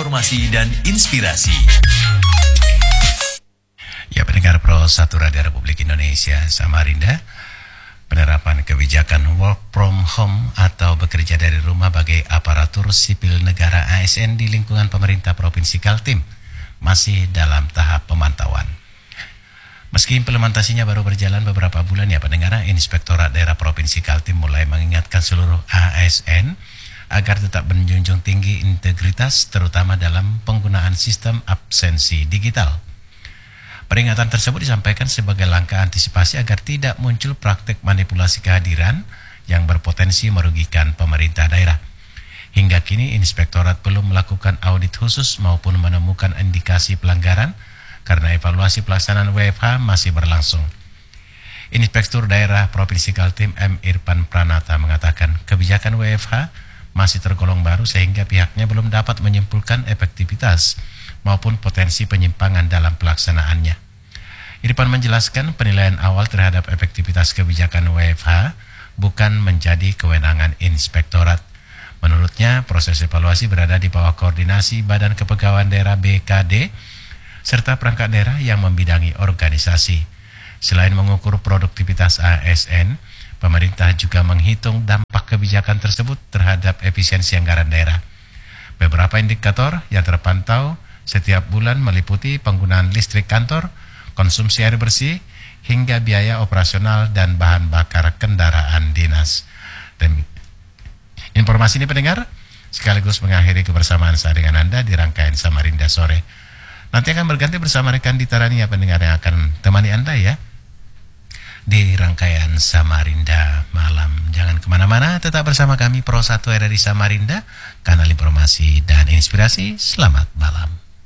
informasi dan inspirasi. Ya, pendengar Pro 1 Radio Republik Indonesia Samarinda, penerapan kebijakan work from home atau bekerja dari rumah bagi aparatur sipil negara ASN di lingkungan pemerintah Provinsi Kaltim masih dalam tahap pemantauan. Meski implementasinya baru berjalan beberapa bulan, ya pendengar, Inspektorat Daerah Provinsi Kaltim mulai mengingatkan seluruh ASN agar tetap menjunjung tinggi integritas, terutama dalam penggunaan sistem absensi digital. Peringatan tersebut disampaikan sebagai langkah antisipasi agar tidak muncul praktik manipulasi kehadiran yang berpotensi merugikan pemerintah daerah. Hingga kini, Inspektorat belum melakukan audit khusus maupun menemukan indikasi pelanggaran karena evaluasi pelaksanaan WFH masih berlangsung. Inspektur Daerah Provinsi Kaltim M. Irfan Pranata mengatakan kebijakan WFH masih tergolong baru sehingga pihaknya belum dapat menyimpulkan efektivitas maupun potensi penyimpangan dalam pelaksanaannya. Irfan menjelaskan penilaian awal terhadap efektivitas kebijakan WFH bukan menjadi kewenangan Inspektorat. Menurutnya, proses evaluasi berada di bawah koordinasi Badan Kepegawaian Daerah BKD serta perangkat daerah yang membidangi organisasi. Selain mengukur produktivitas ASN, pemerintah juga menghitung dampak kebijakan tersebut terhadap efisiensi anggaran daerah. Beberapa indikator yang terpantau setiap bulan meliputi penggunaan listrik kantor, konsumsi air bersih, hingga biaya operasional dan bahan bakar kendaraan dinas. Dan informasi ini pendengar sekaligus mengakhiri kebersamaan saya dengan Anda di rangkaian Samarinda Sore. Nanti akan berganti bersama rekan Dita Rania pendengar yang akan temani Anda ya di rangkaian Samarinda Malam. Jangan kemana-mana, tetap bersama kami Pro 1 RRI Samarinda, kanal informasi dan inspirasi. Selamat malam.